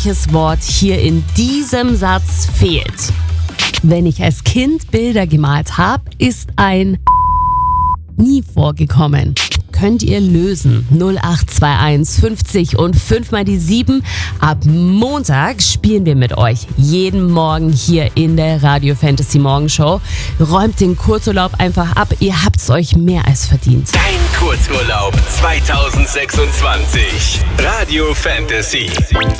welches Wort hier in diesem Satz fehlt. Wenn ich als Kind Bilder gemalt habe, ist ein nie vorgekommen. Könnt ihr lösen. 0821 50 und 5 mal die 7. Ab Montag spielen wir mit euch. Jeden Morgen hier in der Radio Fantasy Morgenshow. Räumt den Kurzurlaub einfach ab. Ihr habt's euch mehr als verdient. Dein Kurzurlaub 2026. Radio Fantasy.